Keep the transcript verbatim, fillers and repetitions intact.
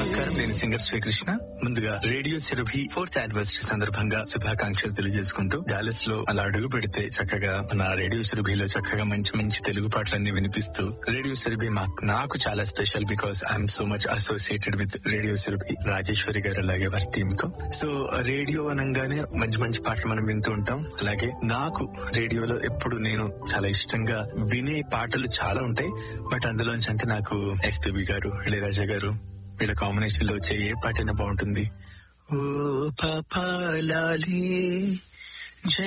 నమస్కారం, నేను సింగర్ శ్రీకృష్ణ. ముందుగా రేడియో సెరభి ఫోర్త్ యానివర్సరీ సందర్భంగా శుభాకాంక్షలు తెలియజేసుకుంటూ, డాలస్ లో అలా అడుగు పెడితే చక్కగా మన రేడియో సెరభిలో చక్కగా మంచి మంచి తెలుగు పాటలన్నీ వినిపిస్తూ, రేడియో సెరభి మాకు నాకు చాలా special because I'm so much associated with radio Surabhi, Rajeshwari గారు అలాగే వారి టీమ్ తో. సో రేడియో అనగానే మంచి మంచి పాటలు మనం వింటూ ఉంటాం. అలాగే నాకు రేడియోలో ఎప్పుడు నేను చాలా ఇష్టంగా వినే పాటలు చాలా ఉంటాయి. బట్ అందులోంచి అంటే నాకు ఎస్పీబీ గారు, ఇళయరాజా గారు వీళ్ళ కాంబినేషన్ లో వచ్చే ఏ పాటైనా బాగుంటుంది. ఓ పాపా లాలి